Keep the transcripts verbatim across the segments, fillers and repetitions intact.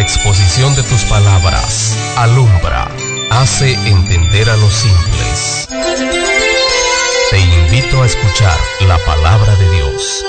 exposición de tus palabras alumbra, hace entender a los simples. Te invito a escuchar la palabra de Dios.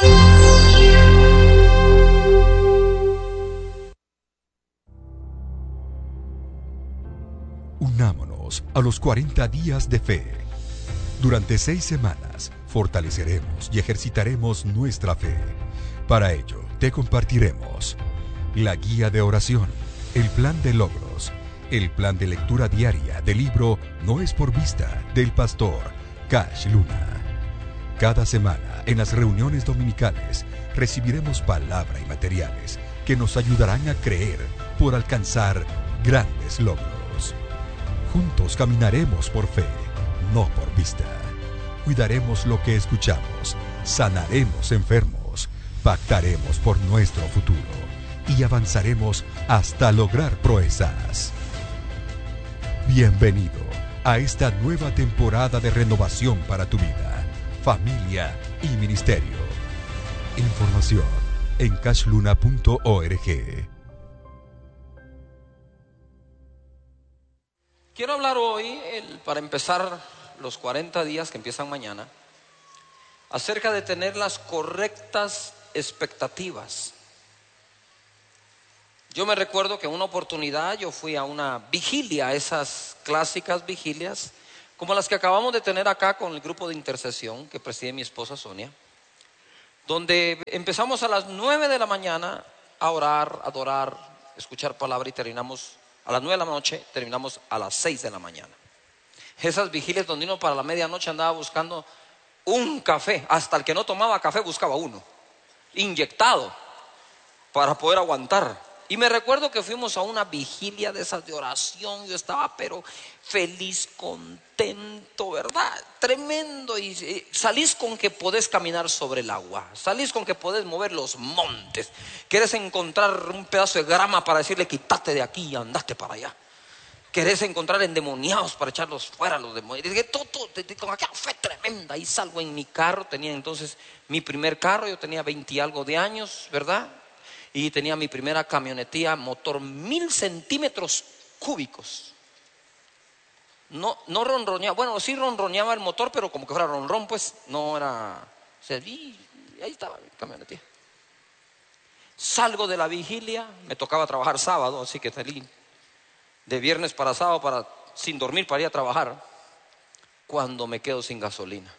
Unámonos a los cuarenta días de fe. Durante seis semanas fortaleceremos y ejercitaremos nuestra fe. Para ello, te compartiremos la guía de oración, el plan de logros, el plan de lectura diaria del libro No es por vista del pastor Cash Luna. Cada semana, en las reuniones dominicales, recibiremos palabra y materiales que nos ayudarán a creer por alcanzar grandes logros. Juntos caminaremos por fe, no por vista. Cuidaremos lo que escuchamos, sanaremos enfermos, pactaremos por nuestro futuro y avanzaremos hasta lograr proezas. Bienvenido a esta nueva temporada de renovación para tu vida, familia y ministerio. Información en cash luna punto org. Quiero hablar hoy, el, para empezar los cuarenta días que empiezan mañana, acerca de tener las correctas expectativas. Yo me recuerdo que en una oportunidad yo fui a una vigilia, esas clásicas vigilias, como las que acabamos de tener acá con el grupo de intercesión que preside mi esposa Sonia, donde empezamos a las nueve de la mañana a orar, adorar, escuchar palabra y terminamos a las nueve de la noche, terminamos a las seis de la mañana. Esas vigilias donde uno para la medianoche andaba buscando un café, hasta el que no tomaba café buscaba uno, inyectado, para poder aguantar. Y me recuerdo que fuimos a una vigilia de esas de oración. Yo estaba pero feliz, contento, ¿verdad? Tremendo. Y, y salís con que podés caminar sobre el agua. Salís con que podés mover los montes. Querés encontrar un pedazo de grama para decirle quítate de aquí y andate para allá. Querés encontrar endemoniados para echarlos fuera los demonios. Y todo, todo, con aquella fe tremenda. Ahí salgo en mi carro. Tenía entonces mi primer carro. Yo tenía veinte y algo de años, ¿verdad? Y tenía mi primera camionetía, motor mil centímetros cúbicos. No, no ronroneaba, bueno, sí ronroneaba el motor, pero como que fuera ronrón, pues no era. O sea, y ahí estaba mi camionetía. Salgo de la vigilia, me tocaba trabajar sábado, así que salí de viernes para sábado para, sin dormir para ir a trabajar. Cuando me quedo sin gasolina.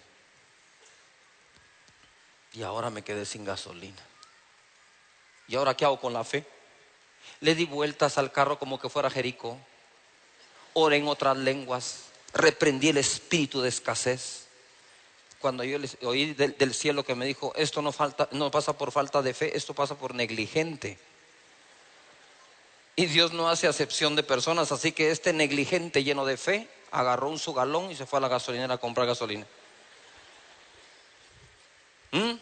Y ahora me quedé sin gasolina. ¿Y ahora qué hago con la fe? Le di vueltas al carro como que fuera Jericó. Oré en otras lenguas. Reprendí el espíritu de escasez. Cuando yo les oí del, del cielo que me dijo, esto no, falta, no pasa por falta de fe, esto pasa por negligente. Y Dios no hace acepción de personas, así que este negligente lleno de fe agarró un su galón y se fue a la gasolinera a comprar gasolina. ¿Mm?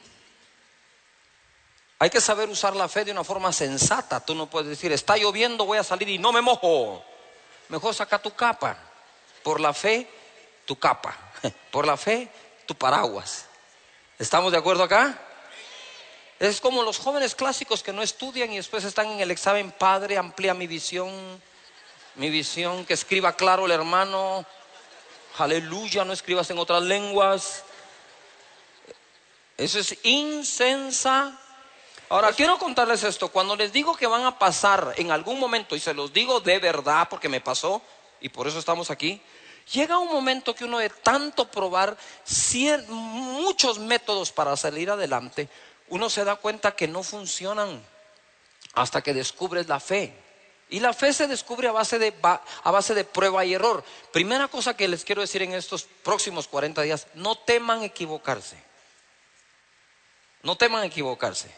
Hay que saber usar la fe de una forma sensata. Tú no puedes decir, está lloviendo, voy a salir y no me mojo. Mejor saca tu capa. Por la fe, tu capa. Por la fe, tu paraguas. ¿Estamos de acuerdo acá? Es como los jóvenes clásicos que no estudian y después están en el examen. Padre, amplía mi visión. Mi visión, que escriba claro el hermano. Aleluya, no escribas en otras lenguas. Eso es insensa. Ahora quiero contarles esto. Cuando les digo que van a pasar en algún momento, y se los digo de verdad porque me pasó y por eso estamos aquí, llega un momento que uno de tanto probar cien, muchos métodos para salir adelante, uno se da cuenta que no funcionan hasta que descubres la fe. Y la fe se descubre a base de, a base de prueba y error. Primera cosa que les quiero decir en estos próximos cuarenta días, no teman equivocarse. No teman equivocarse.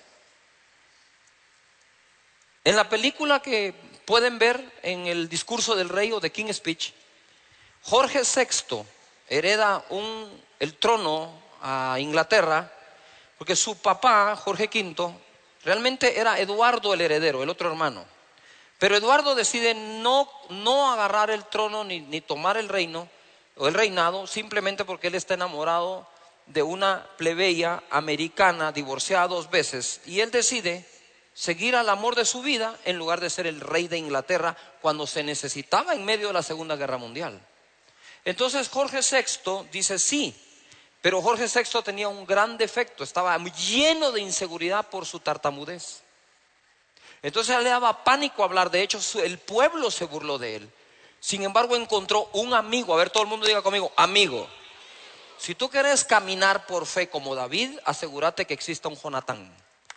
En la película que pueden ver en el discurso del rey o de King's Speech, Jorge sexto hereda un, el trono a Inglaterra porque su papá, Jorge quinto, realmente era Eduardo el heredero, el otro hermano. Pero Eduardo decide no, no agarrar el trono ni, ni tomar el reino o el reinado, simplemente porque él está enamorado de una plebeya americana divorciada dos veces, y él decide seguir al amor de su vida en lugar de ser el rey de Inglaterra cuando se necesitaba en medio de la Segunda Guerra Mundial. Entonces Jorge sexto dice sí, pero Jorge sexto tenía un gran defecto, estaba lleno de inseguridad por su tartamudez. Entonces le daba pánico hablar, de hecho el pueblo se burló de él. Sin embargo encontró un amigo, a ver, todo el mundo diga conmigo, amigo. Si tú quieres caminar por fe como David, asegúrate que exista un Jonatán.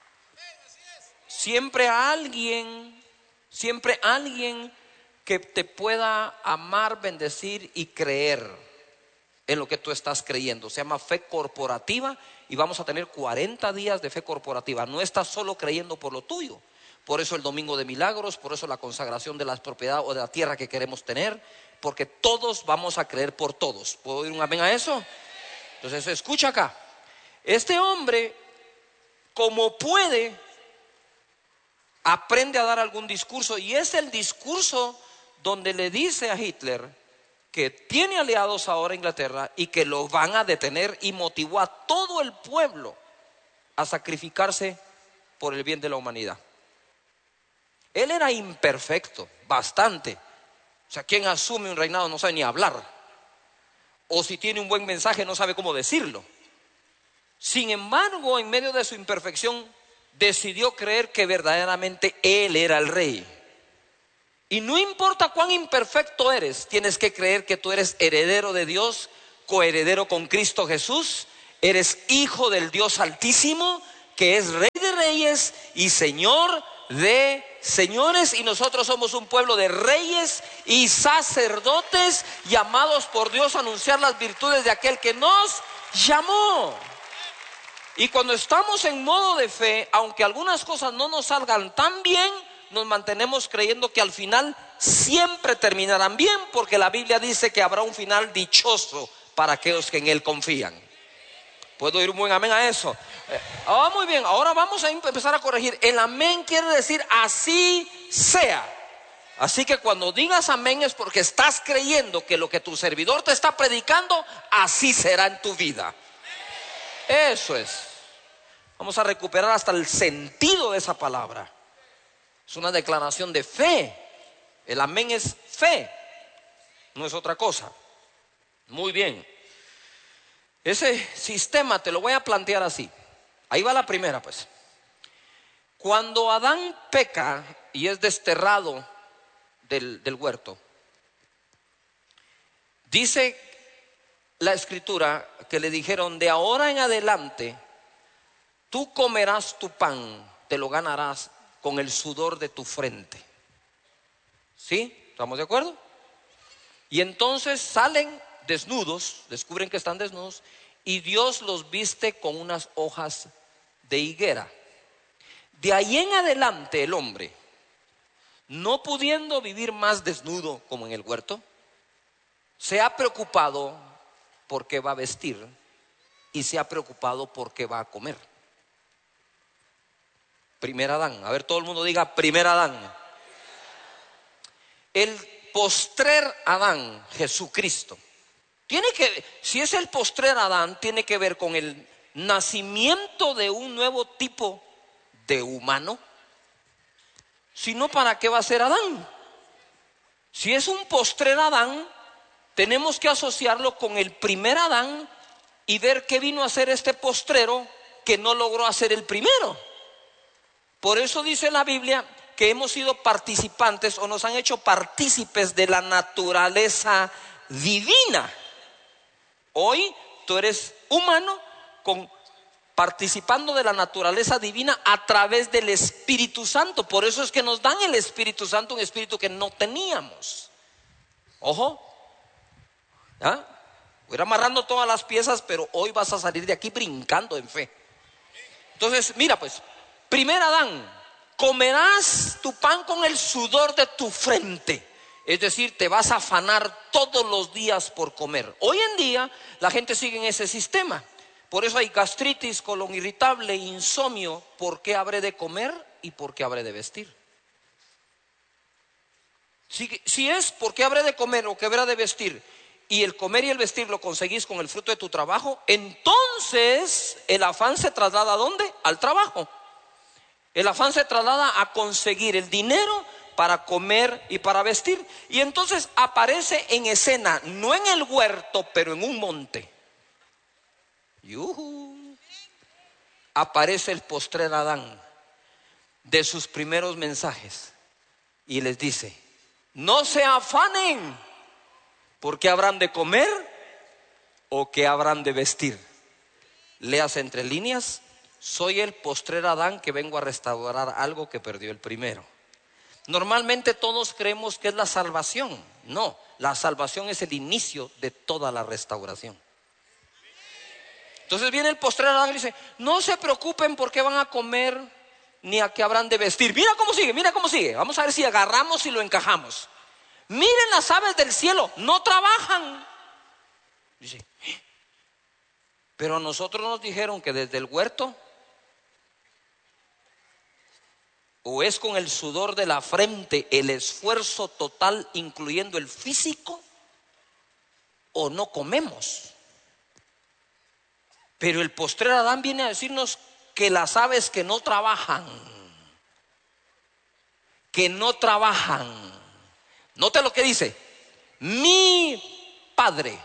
Siempre alguien, siempre alguien que te pueda amar, bendecir y creer en lo que tú estás creyendo. Se llama fe corporativa y vamos a tener cuarenta días de fe corporativa. No estás solo creyendo por lo tuyo. Por eso el domingo de milagros, por eso la consagración de las propiedades o de la tierra que queremos tener, porque todos vamos a creer por todos. ¿Puedo oír un amén a eso? Entonces escucha acá. Este hombre, como puede, aprende a dar algún discurso, y es el discurso donde le dice a Hitler que tiene aliados ahora en Inglaterra y que lo van a detener, y motivó a todo el pueblo a sacrificarse por el bien de la humanidad. Él era imperfecto, bastante. O sea, quien asume un reinado no sabe ni hablar, o si tiene un buen mensaje no sabe cómo decirlo. Sin embargo, en medio de su imperfección, decidió creer que verdaderamente él era el rey. Y no importa cuán imperfecto eres, tienes que creer que tú eres heredero de Dios, coheredero con Cristo Jesús. Eres hijo del Dios Altísimo, que es Rey de Reyes y Señor de señores, y nosotros somos un pueblo de reyes y sacerdotes llamados por Dios a anunciar las virtudes de aquel que nos llamó. Y cuando estamos en modo de fe, aunque algunas cosas no nos salgan tan bien, nos mantenemos creyendo que al final siempre terminarán bien, porque la Biblia dice que habrá un final dichoso para aquellos que en Él confían. ¿Puedo oír un buen amén a eso? Eh, ah, muy bien, ahora vamos a empezar a corregir. El amén quiere decir así sea. Así que cuando digas amén es porque estás creyendo que lo que tu servidor te está predicando, así será en tu vida. Eso es. Vamos a recuperar hasta el sentido de esa palabra. Es una declaración de fe. El amén es fe, no es otra cosa. Muy bien. Ese sistema te lo voy a plantear así. Ahí va la primera, pues. Cuando Adán peca y es desterrado del, del huerto, dice la escritura que le dijeron: de ahora en adelante tú comerás tu pan, te lo ganarás con el sudor de tu frente. ¿Sí? ¿Estamos de acuerdo? Y entonces salen desnudos, descubren que están desnudos, y Dios los viste con unas hojas de higuera. De ahí en adelante el hombre, no pudiendo vivir más desnudo como en el huerto, se ha preocupado por qué va a vestir y se ha preocupado por qué va a comer. Primer Adán. A ver, todo el mundo diga primer Adán. El postrer Adán, Jesucristo, tiene que, si es el postrer Adán, tiene que ver con el nacimiento de un nuevo tipo de humano. Si no, ¿para qué va a ser Adán? Si es un postrer Adán, tenemos que asociarlo con el primer Adán y ver qué vino a hacer este postrero que no logró hacer el primero. Por eso dice la Biblia que hemos sido participantes o nos han hecho partícipes de la naturaleza divina. Hoy tú eres humano con, participando de la naturaleza divina a través del Espíritu Santo. Por eso es que nos dan el Espíritu Santo, un espíritu que no teníamos. Ojo, ¿ah? Voy a ir amarrando todas las piezas, pero hoy vas a salir de aquí brincando en fe. Entonces, mira pues, primer Adán, comerás tu pan con el sudor de tu frente. Es decir, te vas a afanar todos los días por comer. Hoy en día la gente sigue en ese sistema. Por eso hay gastritis, colon irritable, insomnio. ¿Por qué habré de comer y por qué habré de vestir? Si, si es por qué habré de comer o qué habré de vestir, y el comer y el vestir lo conseguís con el fruto de tu trabajo, entonces el afán se traslada ¿a dónde? Al trabajo. El afán se traslada a conseguir el dinero para comer y para vestir. Y entonces aparece en escena, no en el huerto, pero en un monte. ¡Yujú! Aparece el postrer Adán de sus primeros mensajes y les dice: no se afanen, porque habrán de comer o que habrán de vestir. Leas entre líneas: soy el postrer Adán que vengo a restaurar algo que perdió el primero. Normalmente todos creemos que es la salvación. No, la salvación es el inicio de toda la restauración. Entonces viene el postrer Adán y dice: no se preocupen por qué van a comer ni a qué habrán de vestir. Mira cómo sigue, mira cómo sigue. Vamos a ver si agarramos y lo encajamos. Miren las aves del cielo, no trabajan. Dice: pero a nosotros nos dijeron que desde el huerto, o es con el sudor de la frente, el esfuerzo total, incluyendo el físico, o no comemos. Pero el postrer Adán viene a decirnos que las aves que no trabajan, que no trabajan, note lo que dice: mi Padre.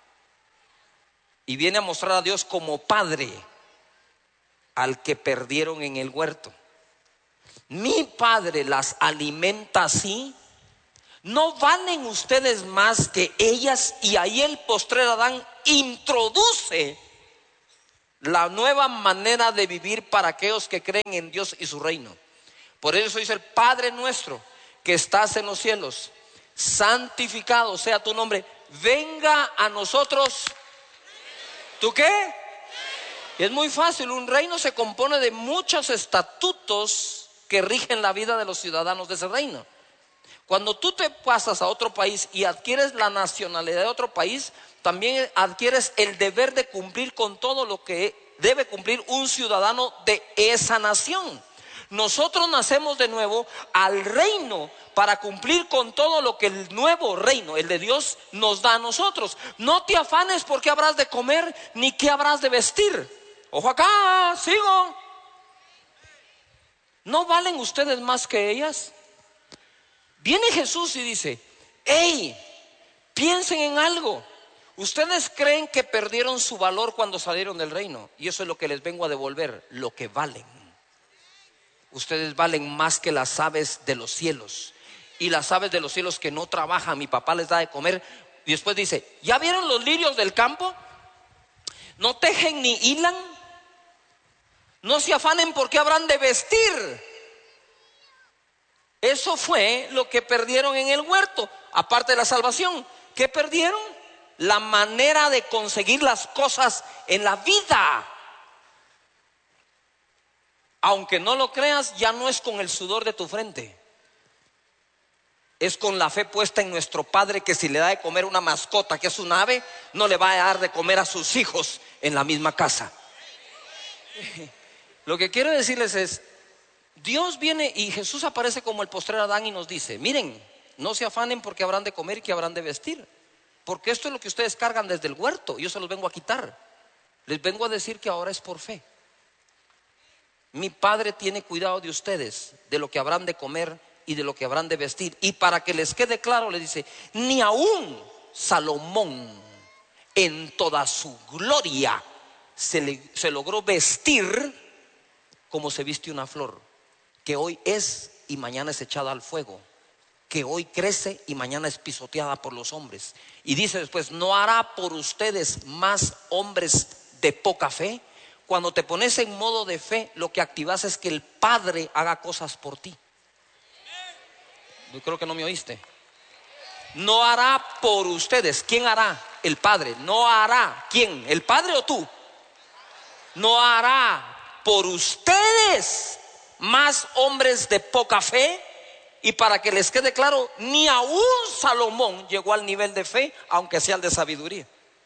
Y viene a mostrar a Dios como Padre al que perdieron en el huerto. Mi Padre las alimenta así. ¿No valen ustedes más que ellas? Y ahí el postrer Adán introduce la nueva manera de vivir para aquellos que creen en Dios y su reino. Por eso dice el: Padre nuestro que estás en los cielos, santificado sea tu nombre, venga a nosotros. ¿Tú qué? Es muy fácil. Un reino se compone de muchos estatutos que rigen la vida de los ciudadanos de ese reino. Cuando tú te pasas a otro país y adquieres la nacionalidad de otro país, también adquieres el deber de cumplir con todo lo que debe cumplir un ciudadano de esa nación. Nosotros nacemos de nuevo al reino para cumplir con todo lo que el nuevo reino, el de Dios, nos da a nosotros. No te afanes por qué habrás de comer ni qué habrás de vestir. Ojo acá, sigo. ¿No valen ustedes más que ellas? Viene Jesús y dice: hey, piensen en algo. Ustedes creen que perdieron su valor cuando salieron del reino, y eso es lo que les vengo a devolver, lo que valen. Ustedes valen más que las aves de los cielos. Y las aves de los cielos que no trabajan, mi papá les da de comer. Y después dice: ¿ya vieron los lirios del campo? No tejen ni hilan. No se afanen porque habrán de vestir. Eso fue lo que perdieron en el huerto. Aparte de la salvación, ¿qué perdieron? La manera de conseguir las cosas en la vida. Aunque no lo creas, ya no es con el sudor de tu frente. Es con la fe puesta en nuestro Padre, que si le da de comer una mascota que es un ave, no le va a dar de comer a sus hijos en la misma casa. Lo que quiero decirles es: Dios viene y Jesús aparece como el postrer Adán y nos dice: miren, no se afanen porque habrán de comer y que habrán de vestir, porque esto es lo que ustedes cargan desde el huerto. Yo se los vengo a quitar. Les vengo a decir que ahora es por fe. Mi Padre tiene cuidado de ustedes, de lo que habrán de comer y de lo que habrán de vestir. Y para que les quede claro, les dice: ni aún Salomón en toda su gloria se, le, se logró vestir como se viste una flor, que hoy es y mañana es echada al fuego, que hoy crece y mañana es pisoteada por los hombres. Y dice después: ¿no hará por ustedes más hombres de poca fe? Cuando te pones en modo de fe, lo que activas es que el Padre haga cosas por ti. Yo creo que no me oíste. No hará por ustedes. ¿Quién hará? El Padre. No hará. ¿Quién? ¿El Padre o tú? No hará por ustedes más hombres de poca fe. Y para que les quede claro, ni aún Salomón llegó al nivel de fe, aunque sea el de sabiduría.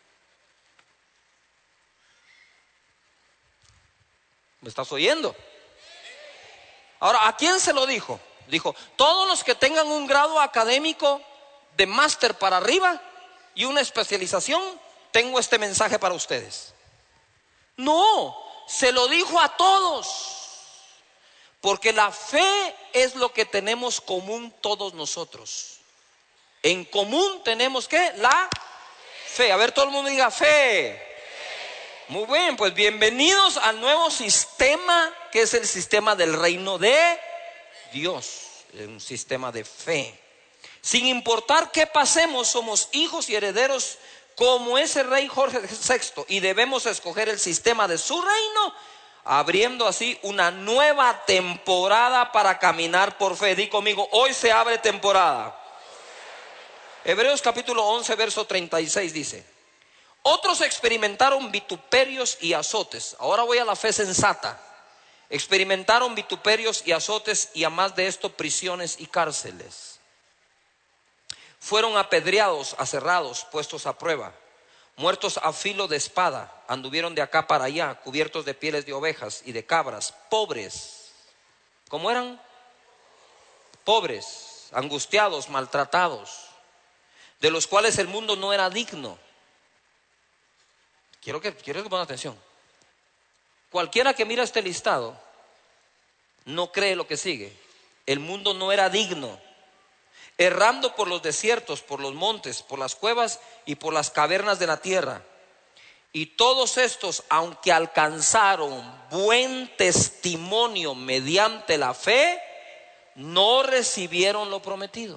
¿Me estás oyendo? Ahora, ¿a quién se lo dijo? Dijo: todos los que tengan un grado académico de máster para arriba y una especialización, tengo este mensaje para ustedes. No, se lo dijo a todos. Porque la fe es lo que tenemos común todos nosotros. En común tenemos ¿qué? La fe. A ver, todo el mundo diga fe. Muy bien, pues bienvenidos al nuevo sistema, que es el sistema del reino de Dios. Un sistema de fe. Sin importar qué pasemos, somos hijos y herederos como ese rey Jorge sexto, y debemos escoger el sistema de su reino, abriendo así una nueva temporada para caminar por fe. Di conmigo, hoy se abre temporada. Hebreos capítulo once, verso treinta y seis dice: otros experimentaron vituperios y azotes. Ahora voy a la fe sensata. Experimentaron vituperios y azotes, y a más de esto prisiones y cárceles. Fueron apedreados, aserrados, puestos a prueba, muertos a filo de espada, anduvieron de acá para allá, cubiertos de pieles de ovejas y de cabras, pobres. ¿Cómo eran? Pobres, angustiados, maltratados, de los cuales el mundo no era digno. Quiero que, quiero que pongan atención. Cualquiera que mira este listado no cree lo que sigue. El mundo no era digno, errando por los desiertos, por los montes, por las cuevas y por las cavernas de la tierra. Y todos estos, aunque alcanzaron buen testimonio mediante la fe, no recibieron lo prometido,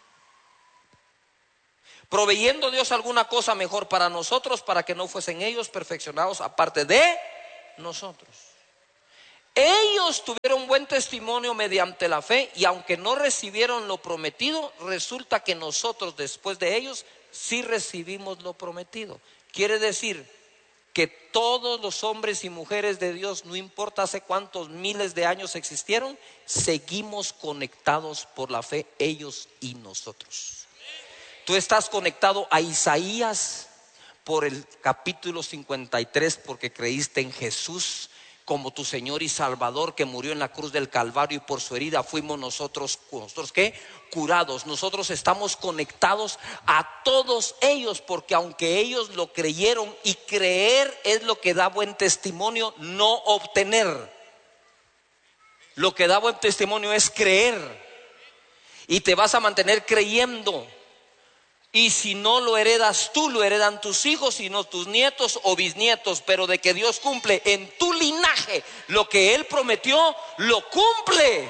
proveyendo Dios alguna cosa mejor para nosotros, para que no fuesen ellos perfeccionados aparte de nosotros. Ellos tuvieron buen testimonio mediante la fe, y aunque no recibieron lo prometido, resulta que nosotros después de ellos sí recibimos lo prometido. Quiere decir que todos los hombres y mujeres de Dios, no importa hace cuántos miles de años existieron, seguimos conectados por la fe, ellos y nosotros. Tú estás conectado a Isaías por el capítulo cincuenta y tres, porque creíste en Jesús como tu Señor y Salvador, que murió en la cruz del Calvario, y por su herida fuimos nosotros, nosotros ¿qué? Curados. Nosotros estamos conectados a todos ellos, porque aunque ellos lo creyeron, y creer es lo que da buen testimonio, no obtener. Lo que da buen testimonio es creer, y te vas a mantener creyendo. Y si no lo heredas tú, lo heredan tus hijos, y no tus nietos o bisnietos. Pero de que Dios cumple en tu linaje lo que Él prometió, lo cumple.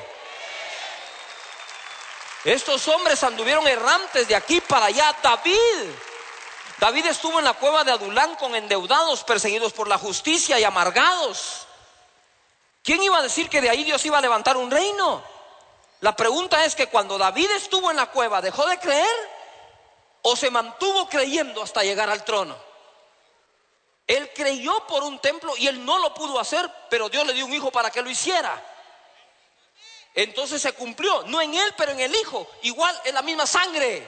Estos hombres anduvieron errantes de aquí para allá. David David estuvo en la cueva de Adulán con endeudados, perseguidos por la justicia y amargados. ¿Quién iba a decir que de ahí Dios iba a levantar un reino? La pregunta es que cuando David estuvo en la cueva, ¿dejó de creer o se mantuvo creyendo hasta llegar al trono? Él creyó por un templo y él no lo pudo hacer, pero Dios le dio un hijo para que lo hiciera. Entonces se cumplió, no en él, pero en el hijo. Igual es la misma sangre.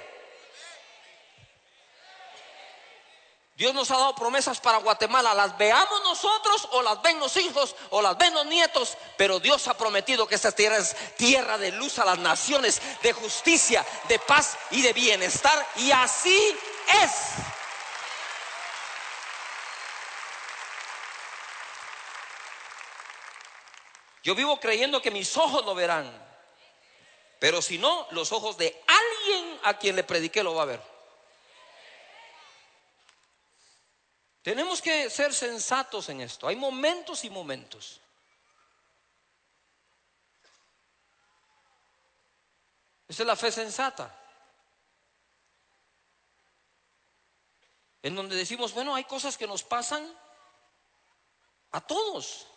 Dios nos ha dado promesas para Guatemala, las veamos nosotros o las ven los hijos o las ven los nietos, pero Dios ha prometido que esta tierra es tierra de luz a las naciones, de justicia, de paz y de bienestar, y así es. Yo vivo creyendo que mis ojos lo verán, pero si no, los ojos de alguien a quien le prediqué lo va a ver. Tenemos que ser sensatos en esto. Hay momentos y momentos. Esa es la fe sensata, en donde decimos, bueno, hay cosas que nos pasan a todos.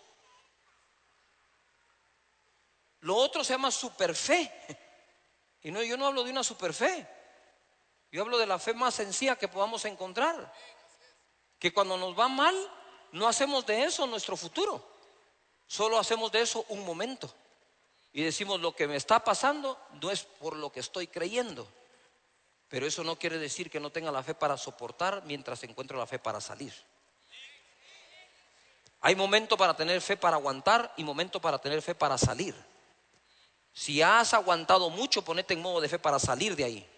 Lo otro se llama superfe. Y no, yo no hablo de una superfe. Yo hablo de la fe más sencilla que podamos encontrar. Que cuando nos va mal, no hacemos de eso nuestro futuro. Solo hacemos de eso un momento. Y decimos, lo que me está pasando no es por lo que estoy creyendo. Pero eso no quiere decir que no tenga la fe para soportar mientras encuentro la fe para salir. Hay momento para tener fe para aguantar y momento para tener fe para salir. Si has aguantado mucho, ponete en modo de fe para salir de ahí.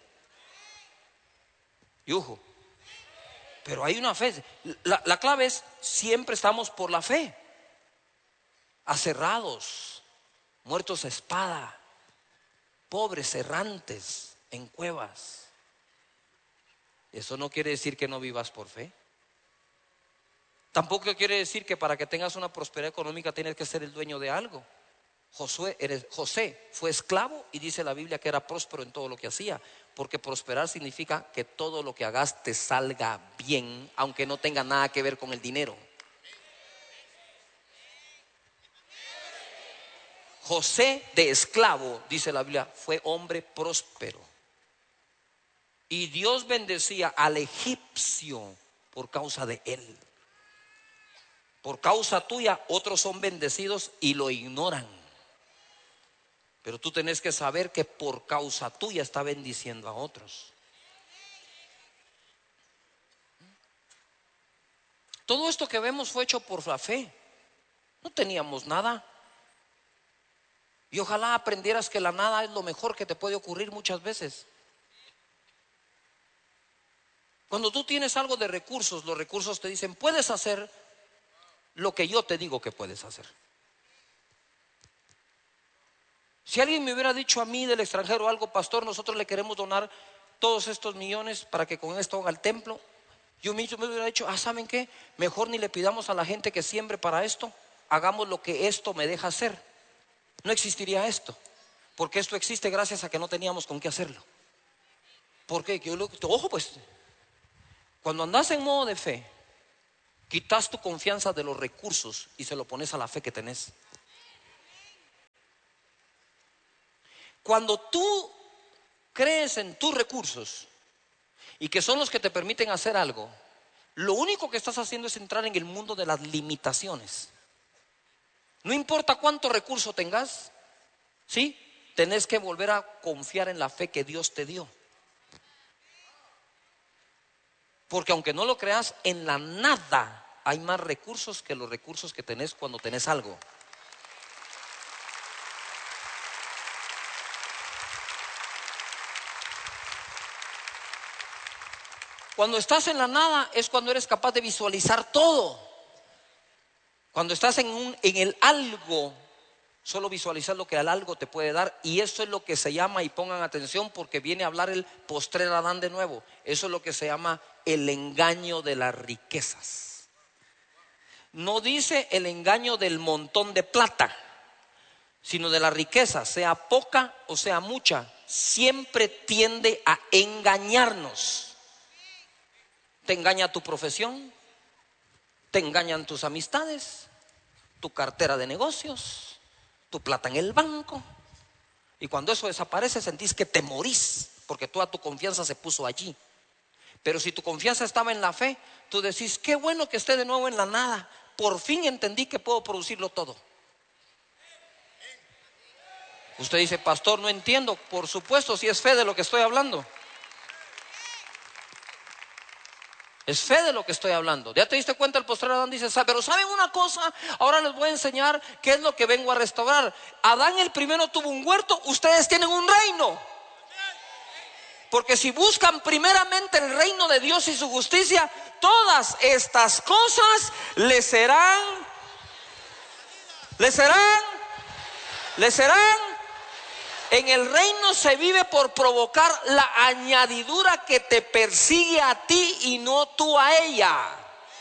Y ojo, pero hay una fe. La, la clave es, siempre estamos por la fe, aserrados, muertos a espada, pobres, errantes en cuevas. Eso no quiere decir que no vivas por fe. Tampoco quiere decir que para que tengas una prosperidad económica tienes que ser el dueño de algo. Josué, eres, José fue esclavo y dice la Biblia que era próspero en todo lo que hacía, porque prosperar significa que todo lo que hagas te salga bien, aunque no tenga nada que ver con el dinero. José de esclavo, dice la Biblia, fue hombre próspero. Y Dios bendecía al egipcio por causa de él. Por causa tuya, otros son bendecidos y lo ignoran. Pero tú tenés que saber que por causa tuya está bendiciendo a otros. Todo esto que vemos fue hecho por la fe. No teníamos nada. Y ojalá aprendieras que la nada es lo mejor que te puede ocurrir muchas veces. Cuando tú tienes algo de recursos, los recursos te dicen, puedes hacer lo que yo te digo que puedes hacer. Si alguien me hubiera dicho a mí del extranjero algo, pastor, nosotros le queremos donar todos estos millones para que con esto haga el templo, yo mismo me hubiera dicho, ah, ¿saben qué? Mejor ni le pidamos a la gente que siembre para esto, hagamos lo que esto me deja hacer. No existiría esto, porque esto existe gracias a que no teníamos con qué hacerlo. Porque yo lo, ojo pues, cuando andas en modo de fe, quitas tu confianza de los recursos y se lo pones a la fe que tenés. Cuando tú crees en tus recursos y que son los que te permiten hacer algo, lo único que estás haciendo es entrar en el mundo de las limitaciones. No importa cuánto recurso tengas, ¿sí? Tenés que volver a confiar en la fe que Dios te dio. Porque aunque no lo creas, en la nada hay más recursos que los recursos que tenés cuando tenés algo. Cuando estás en la nada es cuando eres capaz de visualizar todo. Cuando estás en, un, en el algo, solo visualizar lo que el algo te puede dar. Y eso es lo que se llama, y pongan atención porque viene a hablar el postrer Adán de nuevo. Eso es lo que se llama el engaño de las riquezas. No dice el engaño del montón de plata, sino de la riqueza, sea poca o sea mucha, siempre tiende a engañarnos. Te engaña tu profesión, te engañan tus amistades, tu cartera de negocios, tu plata en el banco. Y cuando eso desaparece sentís que te morís, porque toda tu confianza se puso allí. Pero si tu confianza estaba en la fe, tú decís, qué bueno que esté de nuevo en la nada. Por fin entendí que puedo producirlo todo. Usted dice, pastor, no entiendo. Por supuesto, si es fe de lo que estoy hablando. Es fe de lo que estoy hablando. ¿Ya te diste cuenta? El postrer Adán dice, pero ¿saben una cosa? Ahora les voy a enseñar qué es lo que vengo a restaurar. Adán el primero tuvo un huerto, ustedes tienen un reino. Porque si buscan primeramente el reino de Dios y su justicia, todas estas cosas les serán, les serán, les serán. En el reino se vive por provocar la añadidura que te persigue a ti y no tú a ella.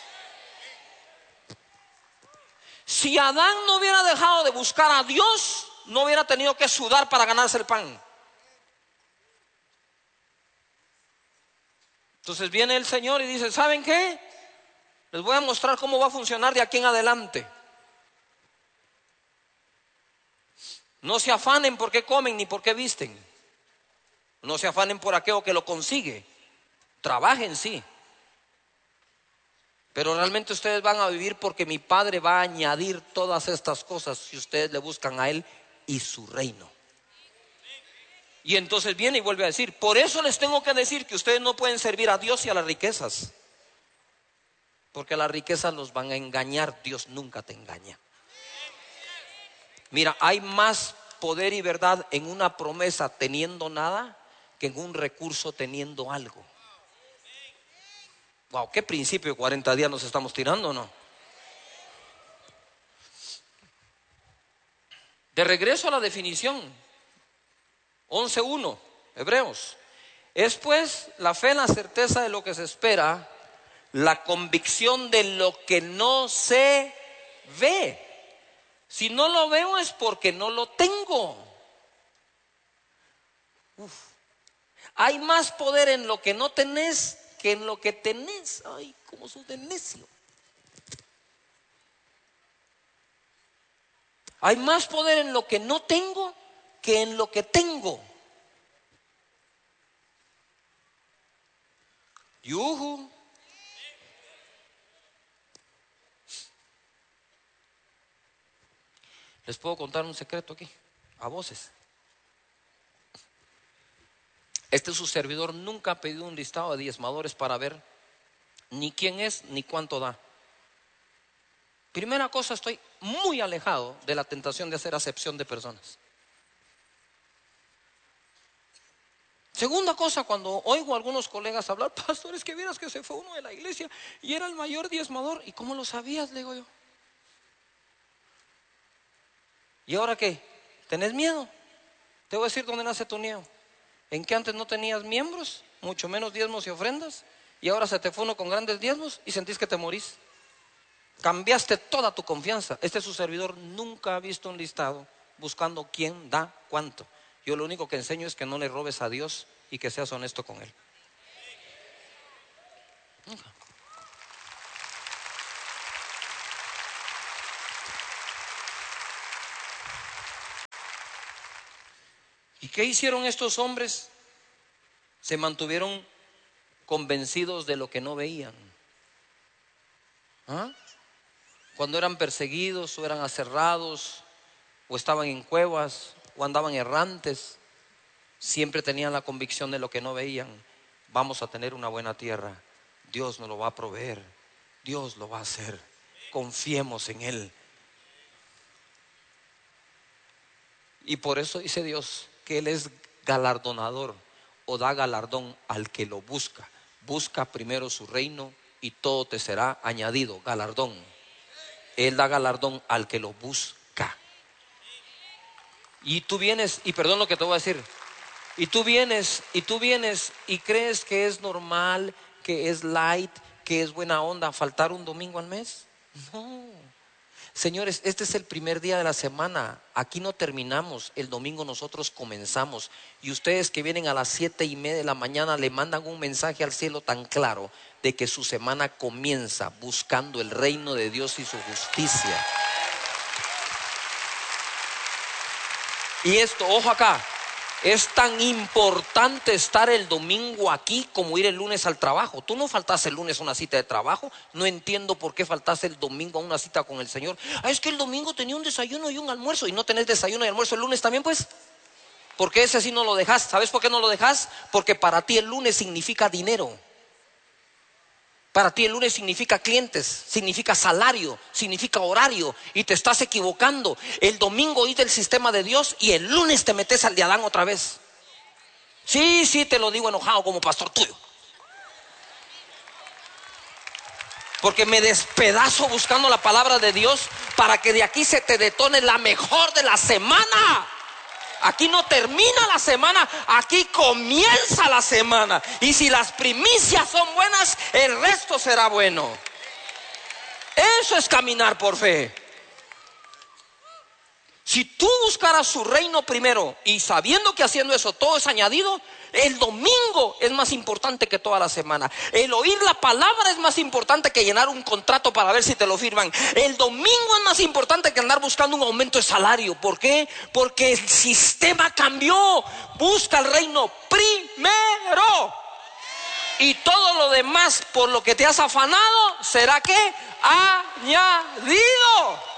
Si Adán no hubiera dejado de buscar a Dios, no hubiera tenido que sudar para ganarse el pan. Entonces viene el Señor y dice, ¿saben qué? Les voy a mostrar cómo va a funcionar de aquí en adelante. No se afanen por qué comen ni por qué visten. No se afanen por aquello que lo consigue. Trabajen, sí. Pero realmente ustedes van a vivir porque mi Padre va a añadir todas estas cosas si ustedes le buscan a Él y su reino. Y entonces viene y vuelve a decir, por eso les tengo que decir que ustedes no pueden servir a Dios y a las riquezas. Porque las riquezas los van a engañar, Dios nunca te engaña. Mira, hay más poder y verdad en una promesa teniendo nada que en un recurso teniendo algo. Wow, qué principio de cuarenta días nos estamos tirando, ¿no? De regreso a la definición, once uno, Hebreos. Es pues la fe en la certeza de lo que se espera, la convicción de lo que no se ve. Si no lo veo es porque no lo tengo. Uf. Hay más poder en lo que no tenés que en lo que tenés. Ay, cómo sos de necio. Hay más poder en lo que no tengo que en lo que tengo. Yuhu. Les puedo contar un secreto aquí, a voces. Este su servidor nunca ha pedido un listado de diezmadores para ver ni quién es ni cuánto da. Primera cosa, estoy muy alejado de la tentación de hacer acepción de personas. Segunda cosa, cuando oigo a algunos colegas hablar, pastores, que vieras que se fue uno de la iglesia y era el mayor diezmador. ¿Y cómo lo sabías? Le digo yo. ¿Y ahora qué? ¿Tenés miedo? Te voy a decir dónde nace tu miedo. En que antes no tenías miembros, mucho menos diezmos y ofrendas, y ahora se te fue uno con grandes diezmos y sentís que te morís. Cambiaste toda tu confianza. Este su servidor nunca ha visto un listado buscando quién da cuánto. Yo lo único que enseño es que no le robes a Dios y que seas honesto con Él. Nunca. ¿Y qué hicieron estos hombres? Se mantuvieron convencidos de lo que no veían. ¿Ah? Cuando eran perseguidos o eran aserrados o estaban en cuevas o andaban errantes, siempre tenían la convicción de lo que no veían. Vamos a tener una buena tierra, Dios nos lo va a proveer, Dios lo va a hacer, confiemos en Él. Y por eso dice Dios que Él es galardonador o da galardón al que lo busca. Busca primero su reino y todo te será añadido. Galardón. Él da galardón al que lo busca. Y tú vienes, y perdón lo que te voy a decir, y tú vienes, y tú vienes y crees que es normal, que es light, que es buena onda faltar un domingo al mes. No. Señores, este es el primer día de la semana. Aquí no terminamos, el domingo nosotros comenzamos. Y ustedes que vienen a las siete y media de la mañana le mandan un mensaje al cielo tan claro de que su semana comienza buscando el reino de Dios y su justicia. Y esto, ojo acá, es tan importante estar el domingo aquí como ir el lunes al trabajo. Tú no faltas el lunes a una cita de trabajo. No entiendo por qué faltas el domingo a una cita con el Señor. Ah, es que el domingo tenía un desayuno y un almuerzo. ¿Y no tenés desayuno y almuerzo el lunes también, pues? ¿Por qué ese sí no lo dejas? ¿Sabes por qué no lo dejas? Porque para ti el lunes significa dinero. Para ti el lunes significa clientes, significa salario, significa horario, y te estás equivocando. El domingo oís del sistema de Dios y el lunes te metes al de Adán otra vez. Sí, sí, te lo digo enojado como pastor tuyo. Porque me despedazo buscando la palabra de Dios para que de aquí se te detone la mejor de la semana. Aquí no termina la semana, aquí comienza la semana. Y si las primicias son buenas, el resto será bueno. Eso es caminar por fe. Si tú buscaras su reino primero y sabiendo que haciendo eso todo es añadido, el domingo es más importante que toda la semana. El oír la palabra es más importante que llenar un contrato para ver si te lo firman. El domingo es más importante que andar buscando un aumento de salario. ¿Por qué? Porque el sistema cambió. Busca el reino primero. Y todo lo demás por lo que te has afanado será ¿qué? Añadido.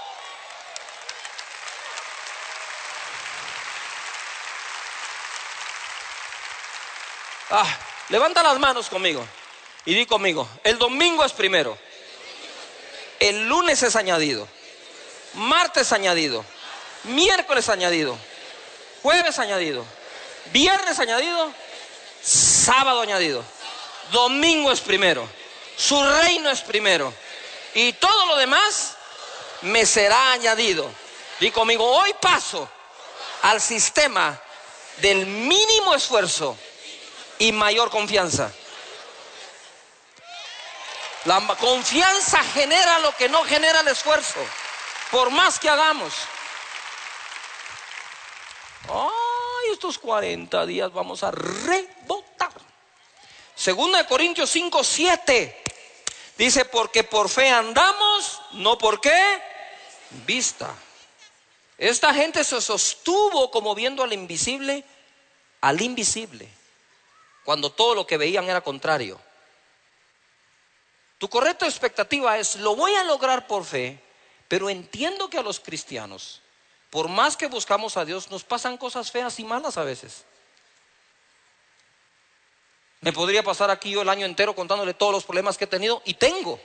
Ah, levanta las manos conmigo y di conmigo: el domingo es primero, el lunes es añadido, martes añadido, miércoles añadido, jueves añadido, viernes añadido, sábado añadido, domingo es primero, su reino es primero y todo lo demás me será añadido. Di conmigo, hoy paso al sistema del mínimo esfuerzo y mayor confianza. La confianza genera lo que no genera el esfuerzo, por más que hagamos. Ay, estos cuarenta días vamos a rebotar. Segunda de Corintios cinco, siete dice, porque por fe andamos, no por qué vista. Esta gente se sostuvo como viendo al invisible, al invisible, cuando todo lo que veían era contrario. Tu correcta expectativa es, lo voy a lograr por fe, pero entiendo que a los cristianos, por más que buscamos a Dios, nos pasan cosas feas y malas a veces. Me podría pasar aquí yo el año entero contándole todos los problemas que he tenido, y tengo.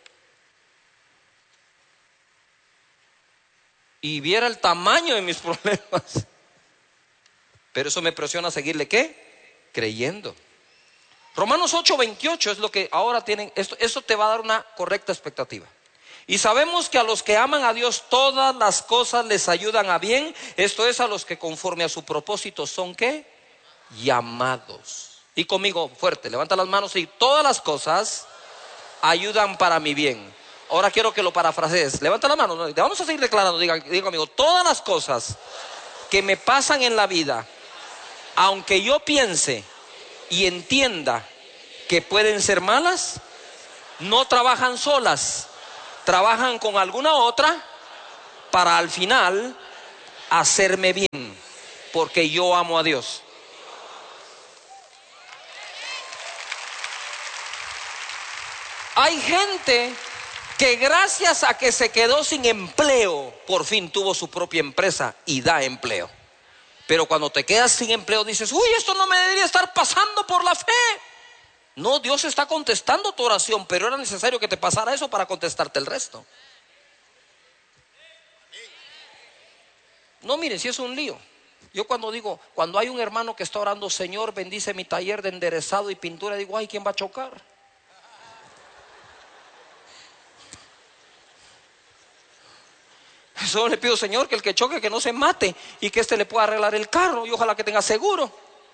Y viera el tamaño de mis problemas. Pero eso me presiona a seguirle, ¿qué? Creyendo. Romanos ocho, veintiocho es lo que ahora tienen. Esto, esto te va a dar una correcta expectativa. Y sabemos que a los que aman a Dios todas las cosas les ayudan a bien. Esto es, a los que conforme a su propósito son, ¿qué? Llamados. Y conmigo fuerte, levanta las manos y todas las cosas ayudan para mi bien. Ahora quiero que lo parafrasees. Levanta las manos, vamos a seguir declarando. Diga, diga conmigo, todas las cosas que me pasan en la vida, aunque yo piense y entienda que pueden ser malas, no trabajan solas, trabajan con alguna otra para al final hacerme bien, porque yo amo a Dios. Hay gente que gracias a que se quedó sin empleo, por fin tuvo su propia empresa y da empleo. Pero cuando te quedas sin empleo dices, uy, esto no me debería estar pasando por la fe. No, Dios está contestando tu oración, pero era necesario que te pasara eso para contestarte el resto. No, miren, si es un lío. Yo cuando digo, cuando hay un hermano que está orando, Señor, bendice mi taller de enderezado y pintura, digo, ay, ¿quién va a chocar? Solo le pido, Señor, que el que choque, que no se mate, y que este le pueda arreglar el carro, y ojalá que tenga seguro.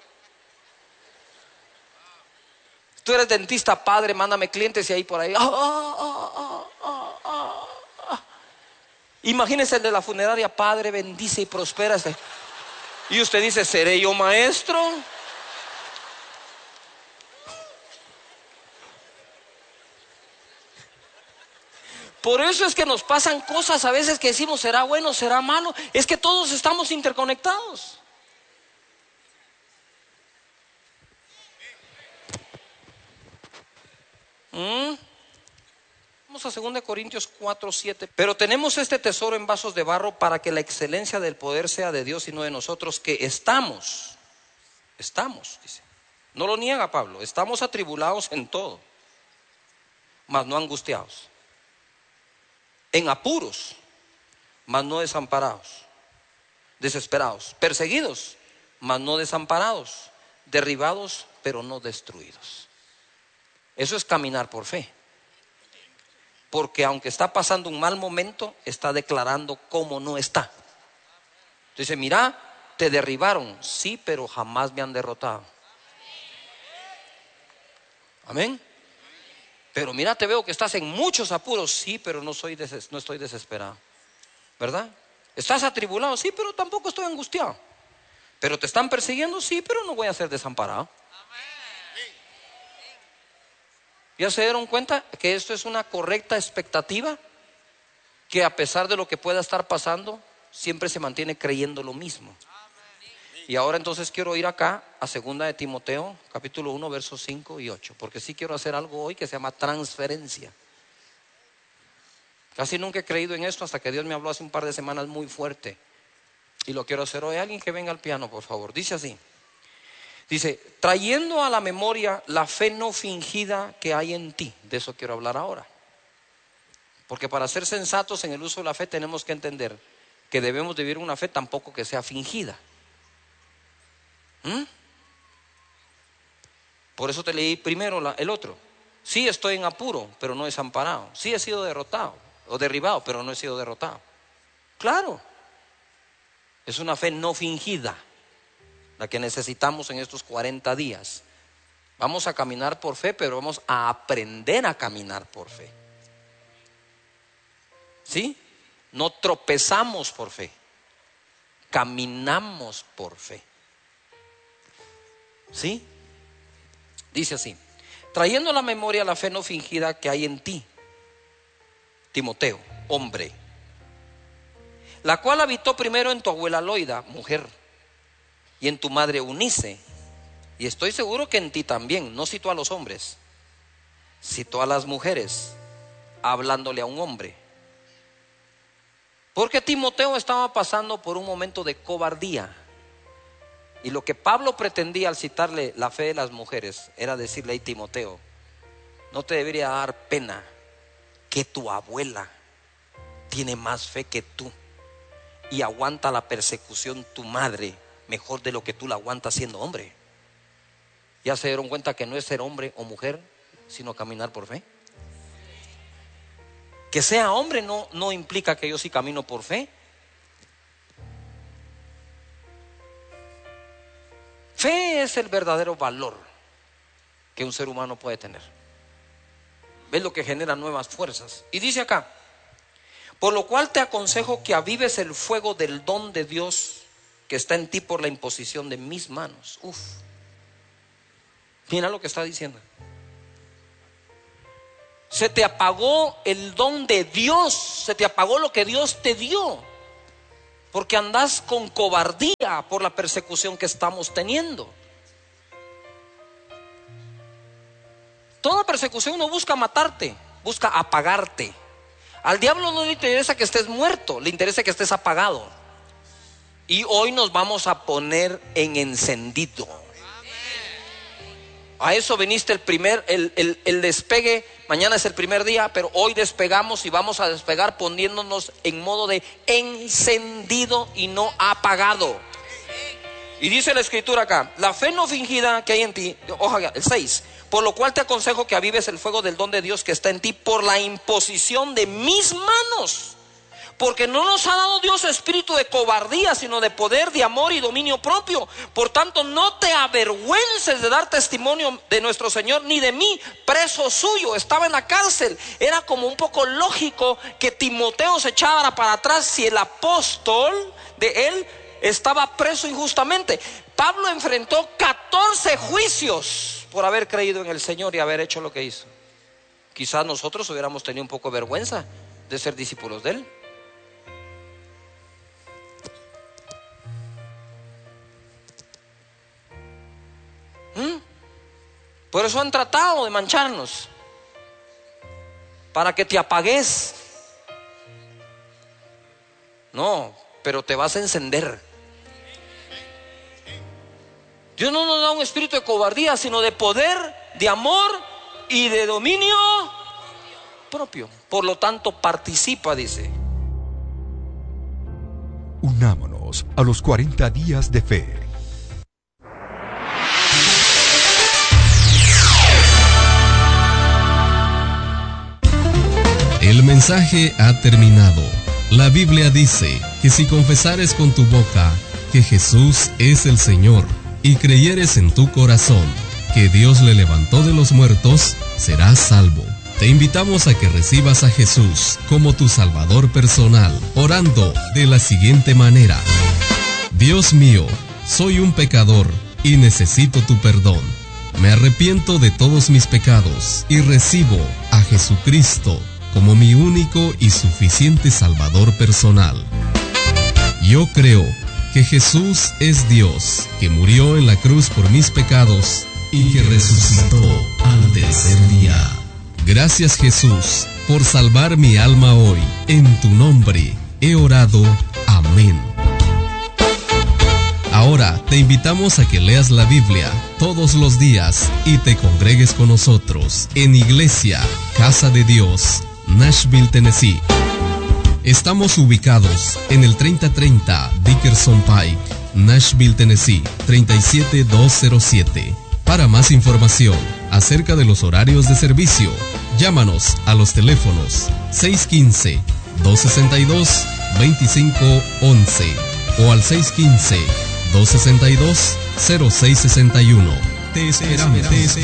Tú eres dentista, Padre, mándame clientes y ahí por ahí. Ah, ah, ah, ah, ah, ah. Imagínese el de la funeraria, Padre, bendice y prospera. Y usted dice, ¿seré yo maestro? Por eso es que nos pasan cosas a veces que decimos, ¿será bueno, será malo? Es que todos estamos interconectados. ¿Mm? Vamos a segunda de Corintios cuatro, siete. Pero tenemos este tesoro en vasos de barro para que la excelencia del poder sea de Dios y no de nosotros, que estamos, estamos, dice. No lo niega Pablo, estamos atribulados en todo, mas no angustiados. En apuros, mas no desamparados, desesperados, perseguidos, mas no desamparados, derribados, pero no destruidos. Eso es caminar por fe. Porque aunque está pasando un mal momento, está declarando cómo no está. Dice, mira, te derribaron, sí, pero jamás me han derrotado. Amén. Pero mira, te veo que estás en muchos apuros, sí, pero no, soy des- no estoy desesperado, ¿verdad? Estás atribulado, sí, pero tampoco estoy angustiado. Pero te están persiguiendo, sí, pero no voy a ser desamparado. ¿Ya se dieron cuenta que esto es una correcta expectativa? Que a pesar de lo que pueda estar pasando, siempre se mantiene creyendo lo mismo. Y ahora entonces quiero ir acá a segunda de Timoteo, capítulo uno, versos cinco y ocho, porque sí quiero hacer algo hoy que se llama transferencia. Casi nunca he creído en esto hasta que Dios me habló hace un par de semanas muy fuerte. Y lo quiero hacer hoy. Alguien que venga al piano, por favor. Dice así. Dice, trayendo a la memoria la fe no fingida que hay en ti. De eso quiero hablar ahora. Porque para ser sensatos en el uso de la fe tenemos que entender que debemos vivir una fe tampoco que sea fingida. ¿Mm? Por eso te leí primero la, el otro. Sí estoy en apuro, pero no desamparado. Sí he sido derrotado o derribado, pero no he sido derrotado. Claro, Es una fe no fingida, la que necesitamos en estos cuarenta días. Vamos a caminar por fe, pero vamos a aprender a caminar por fe. ¿Sí? No tropezamos por fe, caminamos por fe. ¿Sí? Dice así: trayendo a la memoria la fe no fingida que hay en ti, Timoteo, hombre, la cual habitó primero en tu abuela Loida, mujer, y en tu madre Eunice, y estoy seguro que en ti también. No citó a los hombres, citó a las mujeres, hablándole a un hombre. Porque Timoteo estaba pasando por un momento de cobardía. Y lo que Pablo pretendía al citarle la fe de las mujeres era decirle: hey, Timoteo, no te debería dar pena que tu abuela tiene más fe que tú y aguanta la persecución tu madre mejor de lo que tú la aguantas siendo hombre. ¿Ya se dieron cuenta que no es ser hombre o mujer, sino caminar por fe? Que sea hombre no, no implica que yo sí camino por fe. Fe es el verdadero valor que un ser humano puede tener. Es lo que genera nuevas fuerzas. Y dice acá: por lo cual te aconsejo que avives el fuego del don de Dios que está en ti por la imposición de mis manos. Uf. Mira lo que está diciendo. Se te apagó el don de Dios, se te apagó lo que Dios te dio, porque andas con cobardía por la persecución que estamos teniendo. Toda persecución no busca matarte, busca apagarte. Al diablo no le interesa que estés muerto, le interesa que estés apagado. Y hoy nos vamos a poner en encendido. A eso viniste el primer, el, el, el despegue. Mañana es el primer día, pero hoy despegamos y vamos a despegar poniéndonos en modo de encendido y no apagado. Y dice la escritura acá: la fe no fingida que hay en ti, ojalá, el seis, por lo cual te aconsejo que avives el fuego del don de Dios que está en ti por la imposición de mis manos. Porque no nos ha dado Dios espíritu de cobardía, sino de poder, de amor y dominio propio. Por tanto, no te avergüences de dar testimonio de nuestro Señor, ni de mí, preso suyo. Estaba en la cárcel. Era como un poco lógico que Timoteo se echara para atrás si el apóstol de él estaba preso injustamente. Pablo enfrentó catorce juicios por haber creído en el Señor y haber hecho lo que hizo. Quizás nosotros hubiéramos tenido un poco de vergüenza de ser discípulos de él. ¿Mm? Por eso han tratado de mancharnos, para que te apagues. No, pero te vas a encender. Dios no nos da un espíritu de cobardía, sino de poder, de amor y de dominio propio. Por lo tanto, participa, dice. Unámonos a los cuarenta días de fe. El mensaje ha terminado. La Biblia dice que si confesares con tu boca que Jesús es el Señor y creyeres en tu corazón que Dios le levantó de los muertos, serás salvo. Te invitamos a que recibas a Jesús como tu Salvador personal, orando de la siguiente manera: Dios mío, soy un pecador y necesito tu perdón. Me arrepiento de todos mis pecados y recibo a Jesucristo como mi único y suficiente Salvador personal. Yo creo que Jesús es Dios, que murió en la cruz por mis pecados y que resucitó al tercer día. Gracias, Jesús, por salvar mi alma hoy. En tu nombre he orado. Amén. Ahora te invitamos a que leas la Biblia todos los días y te congregues con nosotros en Iglesia Casa de Dios, Nashville, Tennessee. Estamos ubicados en el treinta treinta Dickerson Pike, Nashville, Tennessee, treinta y siete mil doscientos siete. Para más información acerca de los horarios de servicio, llámanos a los teléfonos seis uno cinco, dos seis dos, dos cinco uno uno o al seis uno cinco, dos seis dos, cero seis seis uno. Te esperamos.